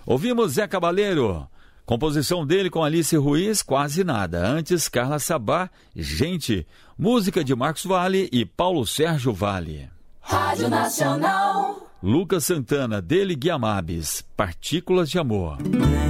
Ouvimos Zé Cabaleiro, composição dele com Alice Ruiz, Quase Nada. Antes, Carla Sabá, Gente, música de Marcos Valle e Paulo Sérgio Valle. Rádio Nacional. Lucas Santana, dele Guiamabes, Partículas de Amor.